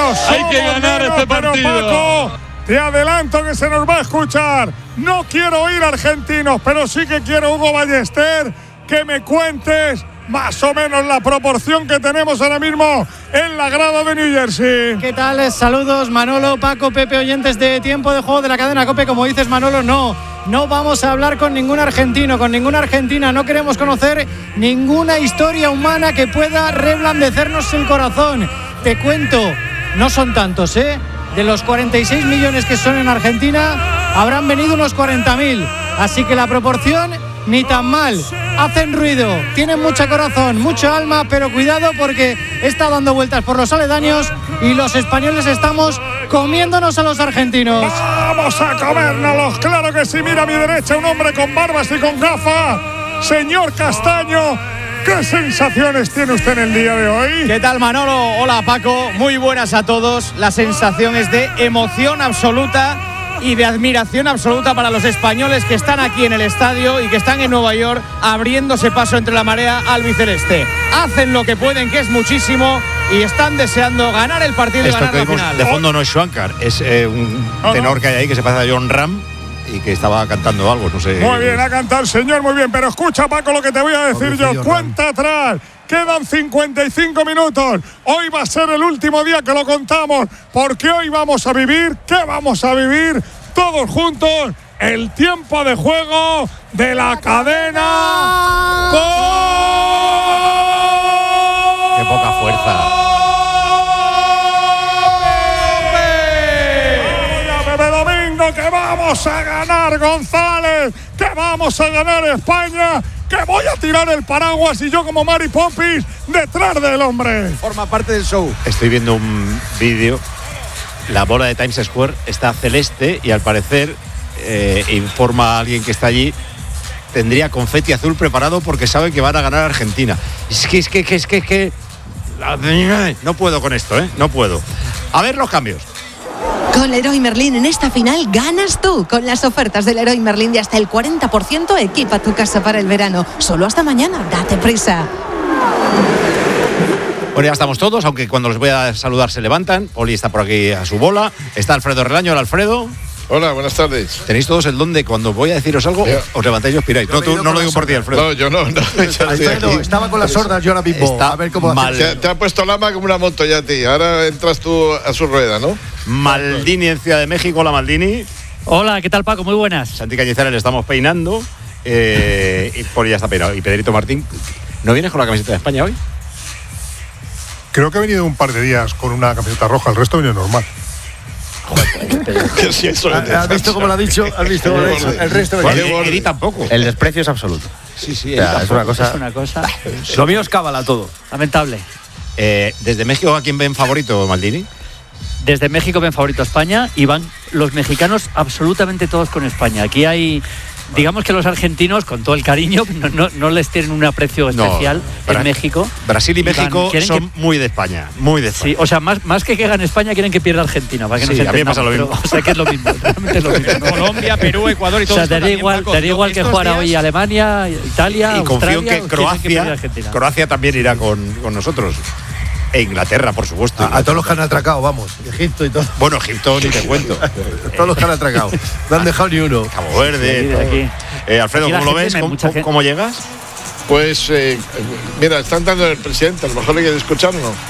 menos. Hay que ganar este partido. Pero Paco, te adelanto que se nos va a escuchar. No quiero oír argentinos, pero sí que quiero, Hugo Ballester, que me cuentes más o menos la proporción que tenemos ahora mismo en la grada de New Jersey. ¿Qué tal? Saludos, Manolo, Paco, Pepe, oyentes de Tiempo de Juego de la cadena COPE. Como dices, Manolo, no vamos a hablar con ningún argentino, con ninguna argentina. No queremos conocer ninguna historia humana que pueda reblandecernos el corazón. Te cuento, no son tantos, ¿eh? De los 46 millones que son en Argentina, habrán venido unos 40.000. Así que la proporción ni tan mal. Hacen ruido, tienen mucho corazón, mucha alma, pero cuidado porque está dando vueltas por los aledaños y los españoles estamos comiéndonos a los argentinos. Vamos a comérnoslos, claro que sí. Mira a mi derecha un hombre con barbas y con gafas. Señor Castaño, ¿qué sensaciones tiene usted en el día de hoy? ¿Qué tal, Manolo? Hola, Paco. Muy buenas a todos. La sensación es de emoción absoluta y de admiración absoluta para los españoles que están aquí en el estadio y que están en Nueva York abriéndose paso entre la marea albiceleste. Hacen lo que pueden, que es muchísimo, y están deseando ganar el partido y Esto ganar que la vimos final. de fondo no es Schwankar, es un tenor que hay ahí que se parece a John Ram y que estaba cantando algo, no sé. Muy bien, a cantar, señor, muy bien. Pero escucha, Paco, lo que te voy a decir yo. Cuenta atrás. Quedan 55 minutos. Hoy va a ser el último día que lo contamos, porque hoy vamos a vivir. ¿Qué vamos a vivir? Todos juntos. El tiempo de juego de la cadena. Qué poca fuerza. Pepe Domingo, que vamos a ganar, González. Que vamos a ganar España. Que voy a tirar el paraguas y yo como Mary Poppins detrás del hombre. Forma parte del show. Estoy viendo un vídeo. La bola de Times Square está celeste y al parecer, informa a alguien que está allí, tendría confeti azul preparado porque sabe que van a ganar Argentina. Es que no puedo con esto, no puedo. A ver los cambios. Con Leroy Merlin en esta final ganas tú. Con las ofertas del Leroy Merlin de hasta el 40%, equipa tu casa para el verano. Solo hasta mañana, date prisa. Bueno, ya estamos todos, aunque cuando los voy a saludar se levantan. Oli está por aquí a su bola. Está Alfredo Relaño. Hola, Alfredo. Hola, buenas tardes. Tenéis todos el don de cuando voy a deciros algo, os levantáis y os piráis. No, tú no lo digo por ti, Alfredo. No, yo no. Alfredo, estaba con las sordas yo ahora mismo. A ver cómo hace. Te ha puesto Lama como una moto ya a ti. Ahora entras tú a su rueda, ¿no? Maldini en Ciudad de México. Hola, Maldini. Hola, ¿qué tal, Paco? Muy buenas. Santi Cañizares le estamos peinando. Y por ya está peinado. Y Pedrito Martín, ¿no vienes con la camiseta de España hoy? Creo que ha venido un par de días con una camiseta roja. El resto viene normal. ¿Has visto cómo lo ha dicho? ¿Has visto cómo lo ha dicho? El resto Eri tampoco. El desprecio es absoluto. Sí, es una cosa. Es una cosa. Lo mío es cábala todo. Lamentable. Desde México, ¿a quién ven favorito, Maldini? Desde México ven favorito a España y van los mexicanos absolutamente todos con España. Aquí hay, digamos que los argentinos, con todo el cariño, no les tienen un aprecio especial en México. Brasil y México son muy de España, muy de España. Sí, o sea, más que gane España, quieren que pierda Argentina. Para que sí, no se a mí me pasa lo mismo. O sea, que es lo mismo, realmente es lo mismo. Colombia, Perú, Ecuador y todo. O sea, daría igual que jugara hoy Alemania, Italia, y confío Australia, en que Croacia también irá con nosotros. E Inglaterra, por supuesto. A todos los que han atracado, vamos. Egipto y todo. Bueno, Egipto ni te cuento. Todos los que han atracado. No han dejado ni uno. Cabo Verde. Alfredo, ¿cómo lo ves? ¿Cómo llegas? Pues, mira, están dando el presidente. A lo mejor hay que escucharlo.